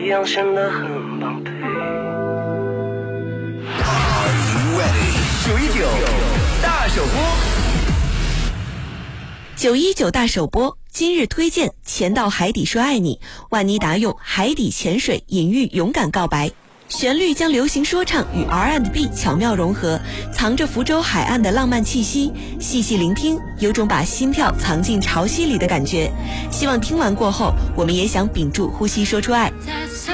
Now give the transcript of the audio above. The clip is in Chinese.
一样显得很般配。 919大首播 ，919大首播，今日推荐潜到海底说爱你，万妮达用海底潜水隐喻勇敢告白。旋律将流行说唱与 R&B 巧妙融合，藏着福州海岸的浪漫气息，细细聆听，有种把心跳藏进潮汐里的感觉。希望听完过后，我们也想屏住呼吸说出爱。